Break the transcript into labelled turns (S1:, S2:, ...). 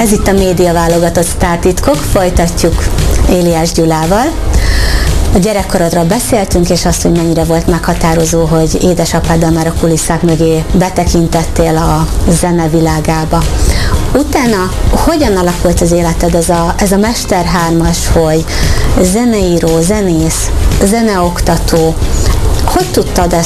S1: Ez itt a média válogatott sztártitkok, folytatjuk Éliás Gyulával. A gyerekkorodról beszéltünk, és azt, hogy mennyire volt meghatározó, hogy édesapáddal már a kulisszák mögé betekintettél a zene világába. Utána hogyan alakult az életed, ez a mesterhármas, hogy zeneíró, zenész, zeneoktató? Hogy tudtad